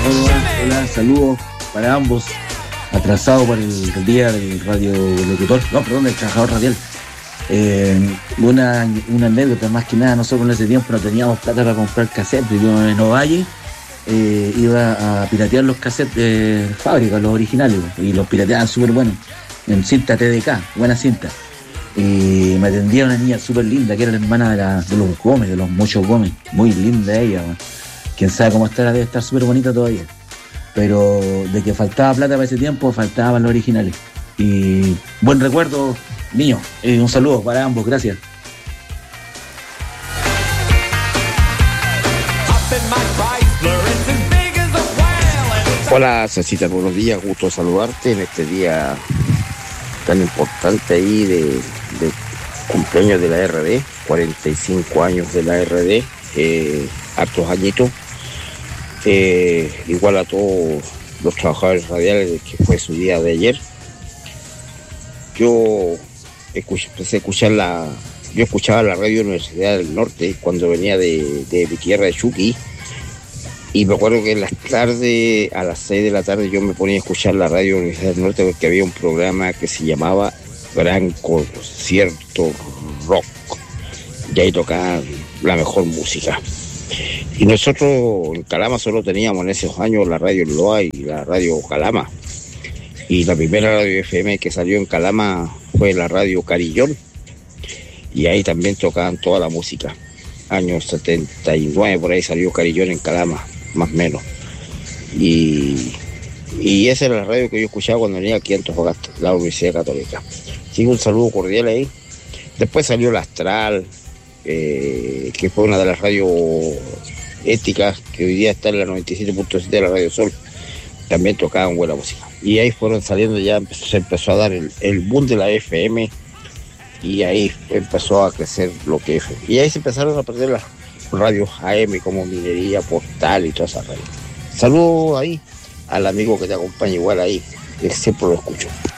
Hola, saludos para ambos. Atrasado por el día del radiolocutor, no, perdón, del trabajador radial. Una anécdota, más que nada, nosotros en ese tiempo no teníamos plata para comprar cassettes. Yo en Ovalle iba a piratear los cassettes de fábrica, los originales, y los pirateaban súper buenos, en cinta TDK, buena cinta. Y me atendía una niña súper linda, que era la hermana de los Gómez, de los Mochos Gómez. Muy linda ella, man. Quién sabe cómo estará, debe estar súper bonita todavía. Pero de que faltaba plata para ese tiempo, faltaban los originales. Y buen recuerdo mío. Un saludo para ambos, gracias. Hola, Cecita, buenos días, gusto saludarte en este día tan importante ahí de cumpleaños de la RD, 45 años de la RD, hartos añitos. Igual a todos los trabajadores radiales, que fue su día de ayer. Yo empecé a escuchar yo escuchaba la radio Universidad del Norte cuando venía de mi tierra de Chuqui, y me acuerdo que en las tardes, a las 6 de la tarde, yo me ponía a escuchar la radio Universidad del Norte porque había un programa que se llamaba Gran Concierto Rock, y ahí tocaban la mejor música. Y nosotros en Calama solo teníamos en esos años la radio Loa y la radio Calama. Y la primera radio FM que salió en Calama fue la radio Carillón. Y ahí también tocaban toda la música. Años 79 por ahí salió Carillón en Calama, más o menos. Y esa era la radio que yo escuchaba cuando venía aquí a Antofagasta, la Universidad Católica. Así que un saludo cordial ahí. Después salió la Astral, que fue una de las radios éticas, que hoy día está en la 97.7 de la Radio Sol. También tocaban buena música. Y ahí fueron saliendo, ya se empezó a dar el boom de la FM, y ahí empezó a crecer lo que es. Y ahí se empezaron a perder las radios AM como Minería, Portal y todas esas radios. Saludos ahí al amigo que te acompaña igual ahí, que siempre lo escucho.